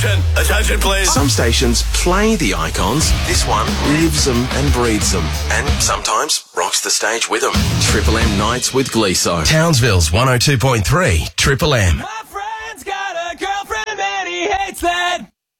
Attention, please. Some stations play the icons. This one lives them and breathes them. And sometimes rocks the stage with them. Triple M Nights with Gleeso. Townsville's 102.3 Triple M.